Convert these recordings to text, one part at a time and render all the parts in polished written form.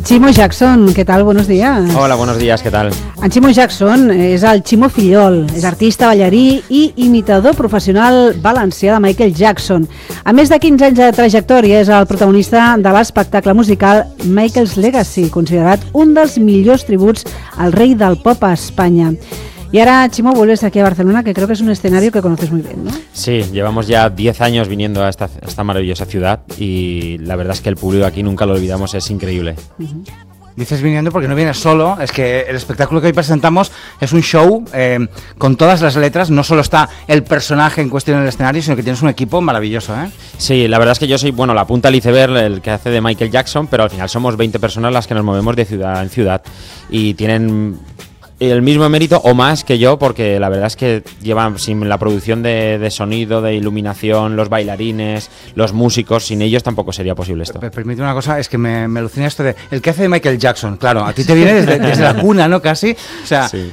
Ximo Jackson, ¿qué tal? Buenos días. Hola, buenos días, ¿qué tal? En Ximo Jackson és el Ximo Fillol, és artista, ballarí i imitador professional valencià de Michael Jackson. A més de 15 anys de trajectòria, és el protagonista de l'espectacle musical Michael's Legacy, considerat un dels millors tributs al rei del pop a Espanya. Y ahora, Ximo, vuelves aquí a Barcelona, que creo que es un escenario que conoces muy bien, ¿no? Sí, llevamos ya 10 años viniendo a esta maravillosa ciudad y la verdad es que el público aquí nunca lo olvidamos, es increíble. Dices viniendo porque no vienes solo, es que el espectáculo que hoy presentamos es un show con todas las letras, no solo está el personaje en cuestión en el escenario, sino que tienes un equipo maravilloso, ¿eh? Sí, la verdad es que yo soy, la punta del iceberg, el que hace de Michael Jackson, pero al final somos 20 personas las que nos movemos de ciudad en ciudad y tienen el mismo mérito o más que yo, porque la verdad es que llevan sin la producción de sonido, de iluminación, los bailarines, los músicos, sin ellos tampoco sería posible esto. Permíteme una cosa, es que me alucina esto de el que hace de Michael Jackson, claro, a ti te viene desde la cuna, ¿no? Casi, o sea, sí.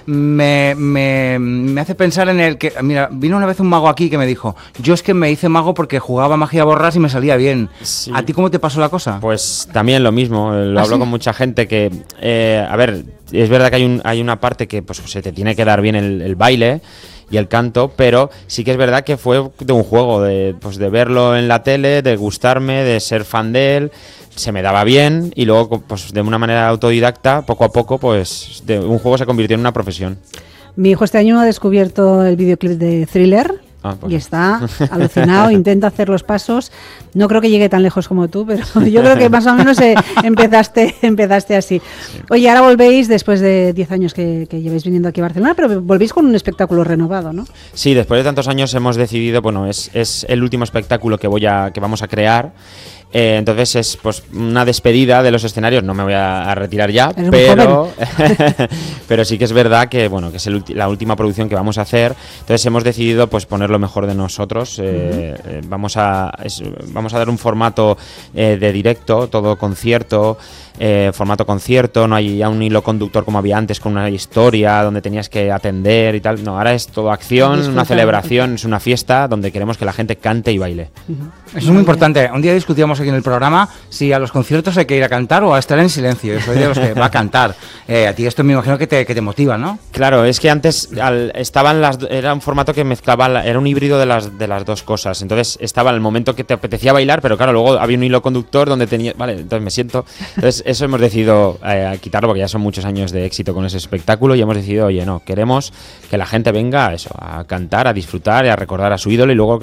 me hace pensar en el que, mira, vino una vez un mago aquí que me dijo, yo es que me hice mago porque jugaba magia borras y me salía bien. Sí. ¿A ti cómo te pasó la cosa? Pues también lo mismo, lo hablo con mucha gente que, a ver, es verdad que hay una parte que pues se te tiene que dar bien el baile y el canto, pero sí que es verdad que fue de un juego, de verlo en la tele, de gustarme, de ser fan de él, se me daba bien y luego pues de una manera autodidacta, poco a poco, pues de un juego se convirtió en una profesión. Mi hijo este año ha descubierto el videoclip de Thriller. Pues. Y está alucinado, intenta hacer los pasos. No creo que llegue tan lejos como tú, pero yo creo que más o menos empezaste así. Sí. Oye, ahora volvéis después de 10 años que lleváis viniendo aquí a Barcelona, pero volvéis con un espectáculo renovado, ¿no? Sí, después de tantos años hemos decidido, es el último espectáculo que vamos a crear. Entonces es pues una despedida de los escenarios, no me voy a retirar ya, pero sí que es verdad que que es la última producción que vamos a hacer. Entonces hemos decidido pues poner lo mejor de nosotros. Vamos a dar un formato de directo, todo concierto, formato concierto, no hay ya un hilo conductor como había antes con una historia donde tenías que atender y tal. No, ahora es todo acción, una celebración, es una fiesta donde queremos que la gente cante y baile. Eso es muy importante. Un día discutíamos aquí en el programa si a los conciertos hay que ir a cantar o a estar en silencio. Yo soy de los que va a cantar. A ti esto me imagino que te motiva, ¿no? Claro, es que antes era un formato que mezclaba, era un híbrido de las dos cosas. Entonces estaba el momento que te apetecía bailar, pero claro, luego había un hilo conductor donde tenía, entonces me siento. Entonces eso hemos decidido quitarlo porque ya son muchos años de éxito con ese espectáculo y hemos decidido, oye, no, queremos que la gente venga a cantar, a disfrutar y a recordar a su ídolo y luego